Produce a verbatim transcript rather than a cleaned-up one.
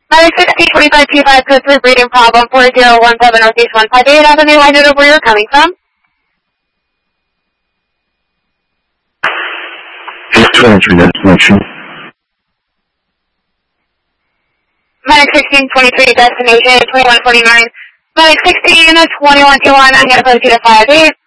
Medic sixteen twenty-five two five code three breeding problem four zero one seven Northeast one five eight Avenue. I know where you're coming from. twenty-three destination. Medic sixteen twenty-three destination twenty-one forty-nine. Medic sixteen twenty-one twenty-one. I'm going to post you to five eight.